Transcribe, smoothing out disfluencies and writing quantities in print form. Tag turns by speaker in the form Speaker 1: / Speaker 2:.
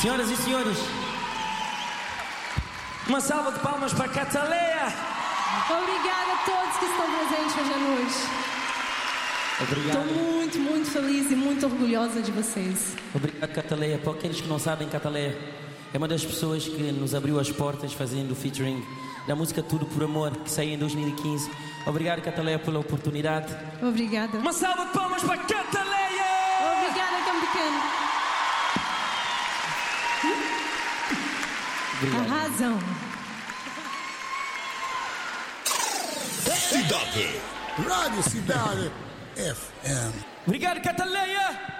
Speaker 1: Senhoras e senhores, uma salva de palmas para Cataleia.
Speaker 2: Obrigada a todos que estão presentes hoje à noite.
Speaker 1: Obrigado.
Speaker 2: Estou muito, muito feliz e muito orgulhosa de vocês.
Speaker 1: Obrigado, Cataleia. Para aqueles que não sabem, Cataleia é uma das pessoas que nos abriu as portas fazendo o featuring da música Tudo por Amor, que saiu em 2015. Obrigado, Cataleia, pela oportunidade.
Speaker 2: Obrigada.
Speaker 1: Uma salva de palmas para Cataleia!
Speaker 2: Obrigada, Cão Pequeno.
Speaker 1: Obrigado.
Speaker 2: Arrasam.
Speaker 3: Cidade. Rádio Cidade FM.
Speaker 1: Obrigado, Cataleia!